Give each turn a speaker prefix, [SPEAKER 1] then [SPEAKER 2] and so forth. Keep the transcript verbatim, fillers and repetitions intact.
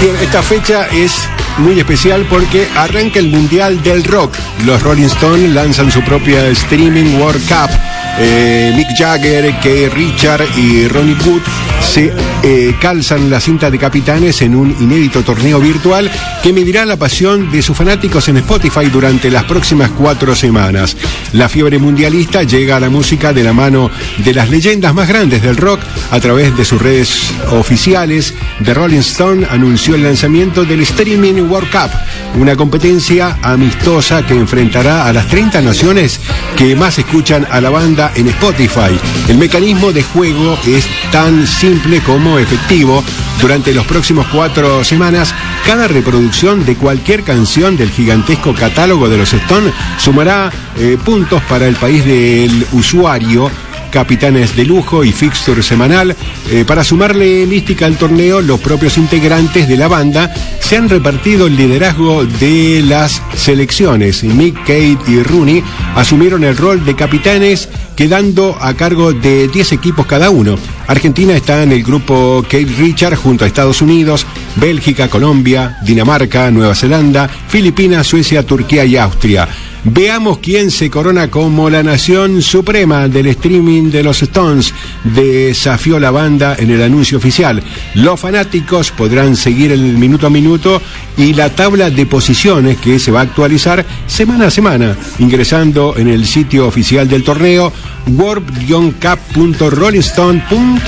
[SPEAKER 1] Bien, esta fecha es muy especial porque arranca el Mundial del Rock. Los Rolling Stones lanzan su propia Streaming World Cup. Eh, Mick Jagger, Keith Richards y Ronnie Wood se eh, calzan la cinta de capitanes en un inédito torneo virtual que medirá la pasión de sus fanáticos en Spotify durante las próximas cuatro semanas. La fiebre mundialista llega a la música de la mano de las leyendas más grandes del rock. A través de sus redes oficiales, The Rolling Stone anunció el lanzamiento del Streaming World Cup, una competencia amistosa que enfrentará a las treinta naciones que más escuchan a la banda en Spotify. El mecanismo de juego es tan simple como efectivo. Durante los próximos cuatro semanas, cada reproducción de cualquier canción del gigantesco catálogo de los Stones sumará eh, puntos para el país del usuario. Capitanes de lujo y fixture semanal. Eh, para sumarle mística al torneo, los propios integrantes de la banda se han repartido el liderazgo de las selecciones. Mick, Kate y Ronnie asumieron el rol de capitanes, quedando a cargo de diez equipos cada uno. Argentina está en el grupo Keith Richards junto a Estados Unidos, Bélgica, Colombia, Dinamarca, Nueva Zelanda, Filipinas, Suecia, Turquía y Austria. Veamos quién se corona como la nación suprema del streaming de los Stones, desafió la banda en el anuncio oficial. Los fanáticos podrán seguir el minuto a minuto y la tabla de posiciones que se va a actualizar semana a semana, ingresando en el sitio oficial del torneo world cup punto rolling stone punto com.